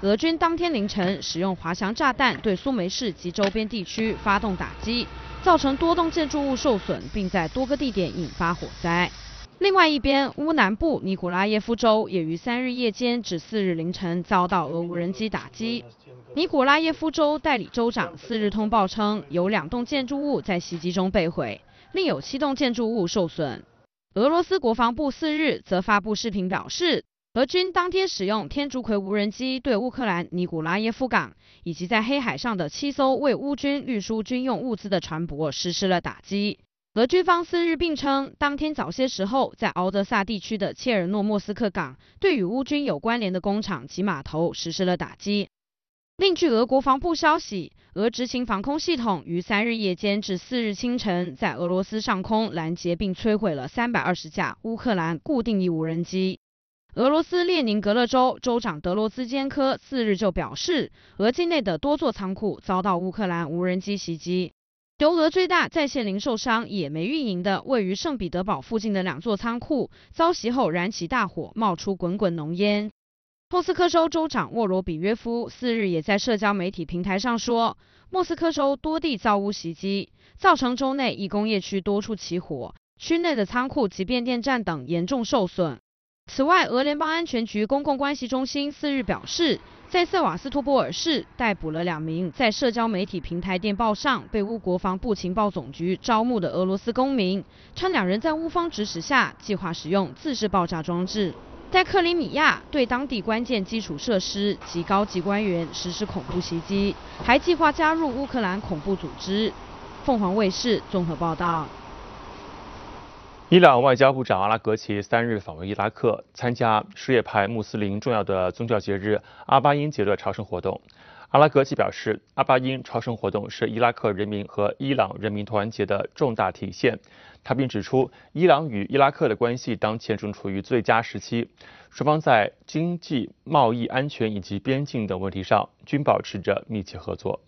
俄军当天凌晨使用滑翔炸弹对苏梅市及周边地区发动打击，造成多栋建筑物受损，并在多个地点引发火灾。另外一边，乌南部尼古拉耶夫州也于3日夜间至4日凌晨遭到俄无人机打击。尼古拉耶夫州代理州长4日通报称，有2栋建筑物在袭击中被毁，另有7栋建筑物受损。俄罗斯国防部4日则发布视频表示，俄军当天使用天竺葵无人机对乌克兰尼古拉耶夫港以及在黑海上的7艘为乌军运输军用物资的船舶实施了打击。俄军方4日并称，当天早些时候在敖德萨地区的切尔诺莫斯克港对与乌军有关联的工厂及码头实施了打击。另据俄国防部消息，俄执勤防空系统于3日夜间至4日清晨在俄罗斯上空拦截并摧毁了320架乌克兰固定翼无人机。俄罗斯列宁格勒州州长德罗兹坚科4日就表示，俄境内的多座仓库遭到乌克兰无人机袭击。由俄最大在线零售商也没运营的位于圣彼得堡附近的2座仓库遭袭后燃起大火，冒出滚滚浓烟。莫斯科州州长沃罗比约夫4日也在社交媒体平台上说，莫斯科州多地遭乌袭击，造成州内一工业区多处起火，区内的仓库及变电站等严重受损。此外，俄联邦安全局公共关系中心4日表示，在塞瓦斯托波尔市逮捕了2名在社交媒体平台电报上被乌国防部情报总局招募的俄罗斯公民，称2人在乌方指使下计划使用自制爆炸装置，在克里米亚对当地关键基础设施及高级官员实施恐怖袭击，还计划加入乌克兰恐怖组织。凤凰卫视综合报道。 伊朗外交部长阿拉格齐3日访问伊拉克，参加什叶派穆斯林重要的宗教节日阿巴因节的朝圣活动。阿拉格齐表示，阿巴因朝圣活动是伊拉克人民和伊朗人民团结的重大体现。他并指出，伊朗与伊拉克的关系当前正处于最佳时期，双方在经济、贸易、安全以及边境等问题上均保持着密切合作。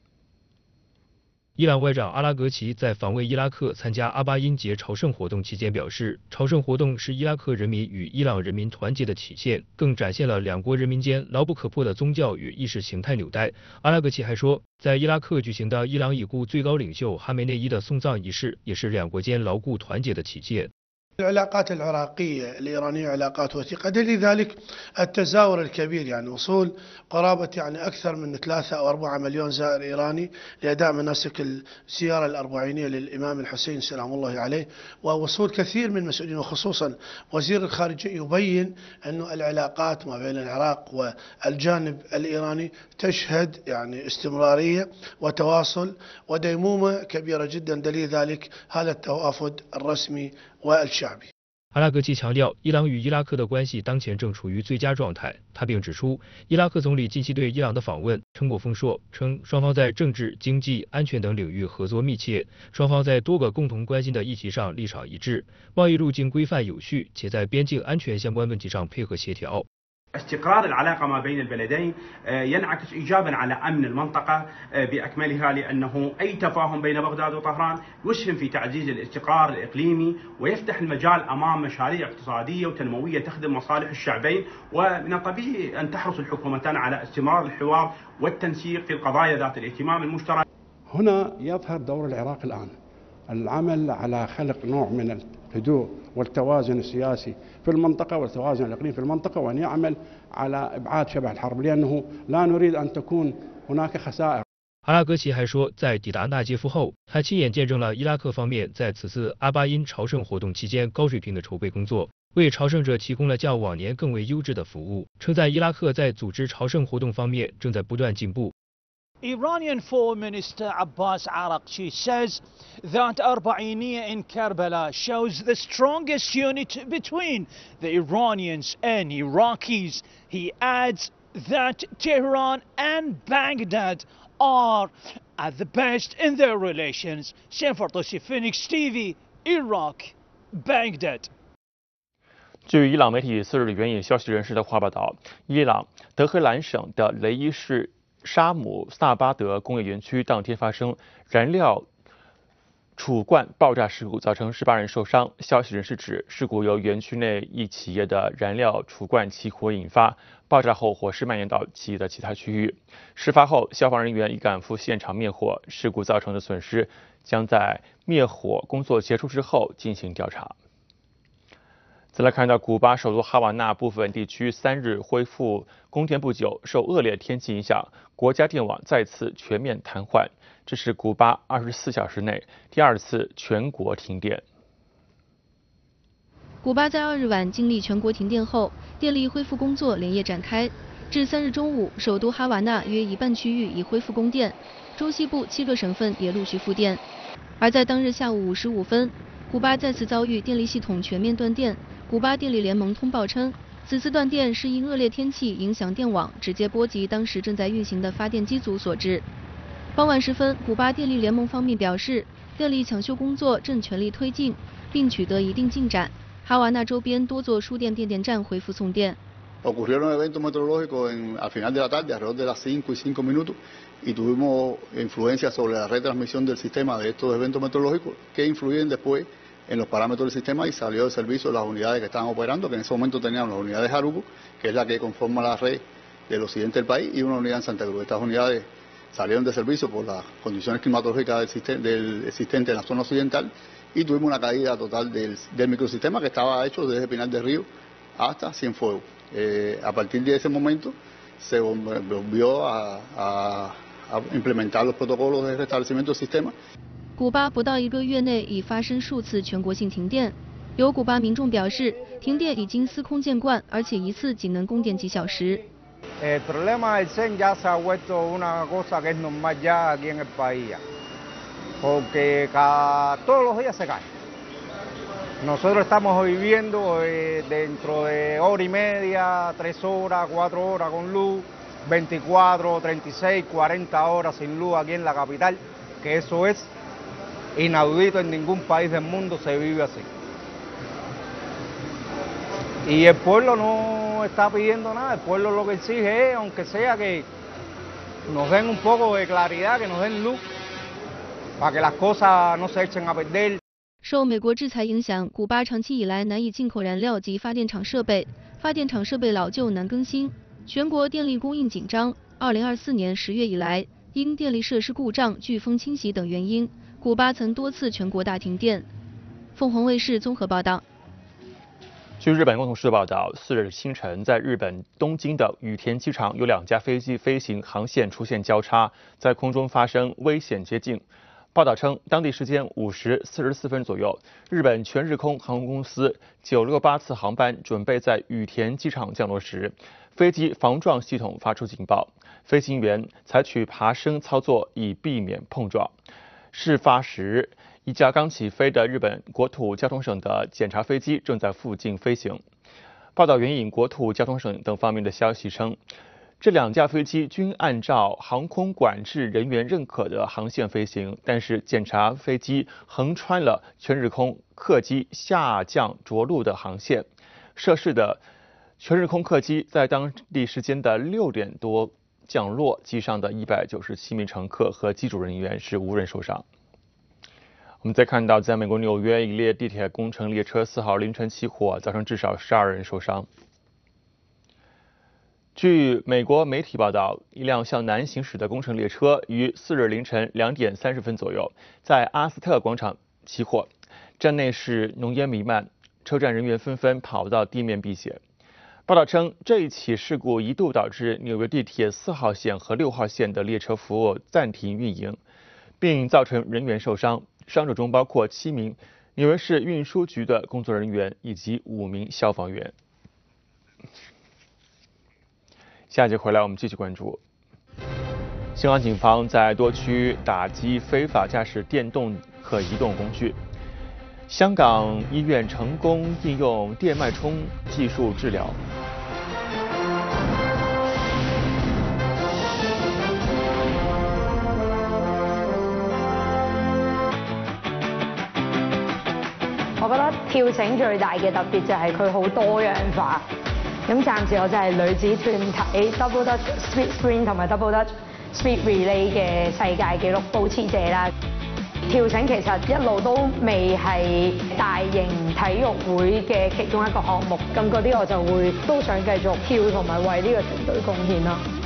伊朗外长阿拉格齐在访问伊拉克参加阿巴因节朝圣活动期间表示，朝圣活动是伊拉克人民与伊朗人民团结的体现，更展现了2国人民间牢不可破的宗教与意识形态纽带。阿拉格齐还说，在伊拉克举行的伊朗已故最高领袖哈梅内伊的送葬仪式，也是2国间牢固团结的体现。 العلاقات العراقية الإيرانية علاقات وثيقة، دليل ذلك التزاور الكبير، يعني وصول قرابة أكثر من 3 أو 4 مليون زائر إيراني لأداء مناسك الزيارة الأربعينية للإمام الحسين سلام الله عليه، ووصول كثير من المسؤولين وخصوصا وزير الخارجية يبين أن العلاقات ما بين العراق والجانب الإيراني تشهد استمرارية وتواصل وديمومة كبيرة جدا، دليل ذلك هذا التوافد الرسمي والشعبي。 阿拉格齐强调，伊朗与伊拉克的关系当前正处于最佳状态。他并指出，伊拉克总理近期对伊朗的访问成果丰硕，称双方在政治、经济、安全等领域合作密切，双方在多个共同关心的议题上立场一致，贸易路径规范有序，且在边境安全相关问题上配合协调。 استقرار العلاقة ما بين البلدين ينعكس إيجابا على أمن المنطقة بأكملها، لأنه أي تفاهم بين بغداد وطهران يسهم في تعزيز الاستقرار الإقليمي ويفتح المجال أمام مشاريع اقتصادية وتنموية تخدم مصالح الشعبين، ومن الطبيعي أن تحرص الحكومتان على استمرار الحوار والتنسيق في القضايا ذات الاهتمام المشترك. هنا يظهر دور العراق الآن، العمل على خلق نوع من الهدوء والتوازن السياسي في المنطقة والتوازن الإقليمي في المنطقة، وأن يعمل على إبعاد شبح الحرب، لأنه لا نريد أن تكون هناك خسائر。 阿拉格齐还说，在抵达纳杰夫后，他亲眼见证了伊拉克方面在此次阿巴因朝圣活动期间高水平的筹备工作，为朝圣者提供了较往年更为优质的服务，称赞伊拉克在组织朝圣活动方面正在不断进步。 Iranian Foreign Minister Abbas Araghchi says that Arbainiya in Karbala shows the strongest unity between the Iranians and Iraqis. He adds that Tehran and Baghdad are at the best in their relations. Shanfartosi, Phoenix TV, Iraq, Baghdad. 据伊朗媒体4日援引消息人士的话报道，伊朗德黑兰省的雷伊市沙姆萨巴德工业园区当天发生燃料储罐爆炸事故造成18人受伤。消息人士指，事故由园区内一企业的燃料储罐起火引发，爆炸后火势蔓延到企业的其他区域。事发后，消防人员已赶赴现场灭火，事故造成的损失将在灭火工作结束之后进行调查。再来看到古巴首都哈瓦那部分地区3日恢复供电不久，受恶劣天气影响，国家电网再次全面瘫痪，这是古巴24小时内第2次全国停电。 古巴在2日晚经历全国停电后，电力恢复工作连夜展开。至3日中午，首都哈瓦那约一半区域已恢复供电，中西部7个省份也陆续复电。而在当日下午5时5分，古巴再次遭遇电力系统全面断电。古巴电力联盟通报称，此次断电是因恶劣天气影响电网，直接波及当时正在运行的发电机组所致。傍晚时分，古巴电力联盟方面表示，电力抢修工作正全力推进，并取得一定进展。哈瓦那周边多座输电变电站恢复送电。 Ocurrieron eventos meteorológicos al final de la tarde, alrededor de las 5:05, y tuvimos influencia sobre la retransmisión del sistema de estos eventos meteorológicos que influyen después en los parámetros del sistema y salió de servicio las unidades que estaban operando, que en ese momento teníamos la unidad de Jaruco, que es la que conforma la red del occidente del país, y una unidad en Santa Cruz. Estas unidades salieron de servicio por las condiciones climatológicas del existente en la zona occidental y tuvimos una caída total del microsistema que estaba hecho desde Pinar del Río hasta Cienfuegos. A partir de ese momento se volvió a implementar los protocolos de restablecimiento del sistema. 古巴不到1个月内已发生数次全国性停电，有古巴民众表示，停电已经司空见惯，而且一次仅能供电几小时。 El problema del CEN ya se ha vuelto una cosa que es normal ya aquí en el país, porque todos los días se cae. Nosotros estamos viviendo dentro de hora y media, 3 horas, 4 horas con luz, 24, 36, 40 horas sin luz aquí en la capital, que eso es inaudito, en ningún país del mundo se vive así. Y el pueblo no está pidiendo nada, el pueblo lo que exige es, aunque sea que nos den un poco de claridad, que nos den luz, para que las cosas no se echen a perder. 受美国制裁影响，古巴长期以来难以进口燃料及发电厂设备，发电厂设备老旧难更新，全国电力供应紧张。2024年10月以来，因电力设施故障、飓风侵袭等原因，古巴曾多次全国大停电。凤凰卫视综合报道。 据日本共同社报道，4日清晨，在日本东京的羽田机场有2架飞机飞行航线出现交叉，在空中发生危险接近。报道称，当地时间5时44分左右，日本全日空航空公司968次航班准备在羽田机场降落时，飞机防撞系统发出警报，飞行员采取爬升操作以避免碰撞。事发时，一架刚起飞的日本国土交通省的检查飞机正在附近飞行。报道援引国土交通省等方面的消息称，这2架飞机均按照航空管制人员认可的航线飞行，但是检查飞机横穿了全日空客机下降着陆的航线。涉事的全日空客机在当地时间的6点多降落，机上的197名乘客和机组人员是无人受伤。我们再看到，在美国纽约一列地铁工程列车4号凌晨起火，造成至少12人受伤。据美国媒体报道，一辆向南行驶的工程列车于4日凌晨2点30分左右在阿斯特广场起火，站内是浓烟弥漫，车站人员纷纷跑到地面避险。报道称，这一起事故一度导致纽约地铁4号线和6号线的列车服务暂停运营，并造成人员受伤，伤者中包括7名纽约市运输局的工作人员以及5名消防员。下一节回来，我们继续关注。香港警方在多区打击非法驾驶电动可移动工具。香港医院成功应用电脉冲技术治疗。 我覺得跳繩最大嘅特別就係佢好多樣化。咁暫時我就係女子團體 Double Dutch Speed Sprint 同埋 Double Dutch Speed Relay 嘅世界紀錄保持者啦。 跳繩其實一路都未係大型體育會嘅其中一個項目，咁嗰啲我就會都想繼續跳同埋為呢個團隊貢獻啦。